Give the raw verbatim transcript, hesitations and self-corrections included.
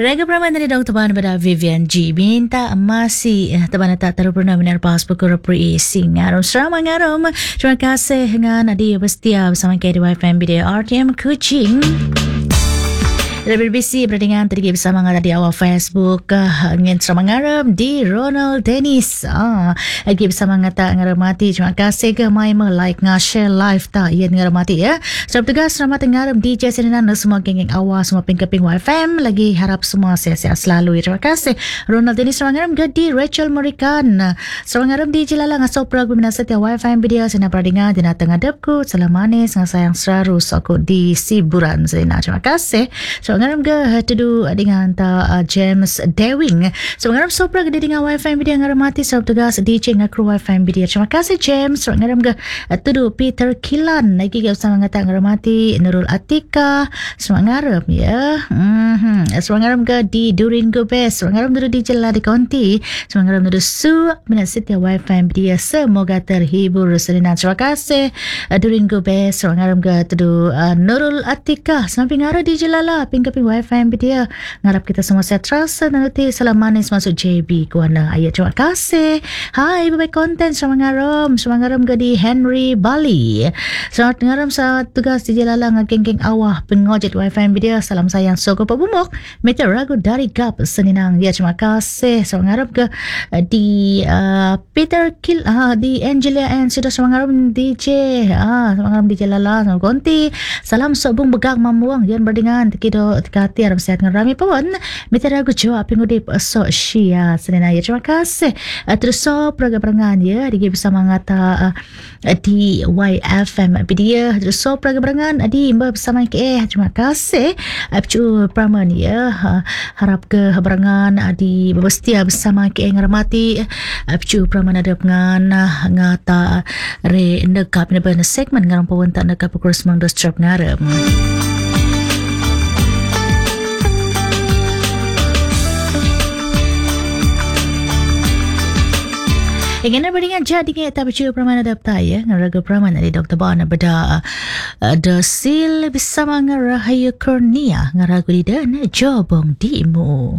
Raga Praman dari Doktor Ban pada Vivian G. Minta masih eh, teman tak terpurna benar bahas pukul pri singarum serama ngarum. Terima kasih dengan Adi Bestia bersama K D Y F M B D R T M Kuching. Lebih bisi berdingan tadi bersama ngada di awal Facebook ngin sama ngaram di Ronald Dennis ah lagi bersama ngata ngaramati. Terima kasih ke mai me like nge-share live ta ia ngaramati ya. Selamat tugas selamat ngaram D J Seninan semua geng-geng awal semua ping-keping Y F M lagi harap semua sehat-sehat selalu. Terima kasih Ronald Dennis sama ngaram gadi Rachel Murikan sama ngaram D J Lala ngasau program minasa setia Y F M video sena berdingan dina tengah depku salam manis ngasayang selalu aku di Siburan sena. Terima kasih. So ngaram ke tudu dengan ta uh, James Dewing. So ngaram sopra ke dengan Y F M video ngaramati sab tugas D J ngakru Y F M video. Terima kasih James. So ngaram ke uh, tudu Peter Kilan lagi ke sama ngata ngaramati Nurul Atika. So ngaram ya. Mhm. So ngaram ke di Durin go best. So ngaram tudu di Jela di Konti. So ngaram tudu Su minat setia Y F M video. Semoga terhibur selina. Terima kasih uh, Durin go best. So ngaram ke tudu uh, Nurul Atika. Sampai ngara di Jelala pingkaping Y F M dia ngarap kita semua sehat terasa dan nanti salam manis masuk J B kuana ayat. Terima kasih. Hai bye konten sama ngaram sama ngaram ke di Henry Bali. Selamat ngaram sa tugas di Jelala ngageng-geng awah pengojet Y F M dia. Salam sayang soko pabumok meter ragu dari Gap Seninang. Ya terima kasih. Sama ngaram ke uh, di uh, Peter Kil uh, di Angelia and sudah sama ngaram D J ah sama ngaram di Jelala sama konti. Salam sobung begang mamuang yan berdingan tikido hati harap sehat dengan rami pun minta ragu jawab pengudip so syia senena ya. Terima kasih uh, terus so perang-perangan ya di bersama ngata uh, di Y F M dia terus so perang-perangan di mbak bersama ke eh terima kasih apcu praman ya uh, harap ke perangan di berstia bersama ke ngaramati apcu praman ada pengan ngata re ndekap ne segmen ngaram pun tak ndekap pukul sembilan belas strap ngaram. Ingin nak beringat jadi ke tak percaya Praman adapta ya ngaraga Praman dari Doktor Ban beda ada sil bersama ngarahayu Kurnia ngaragu di dan jobong dimu.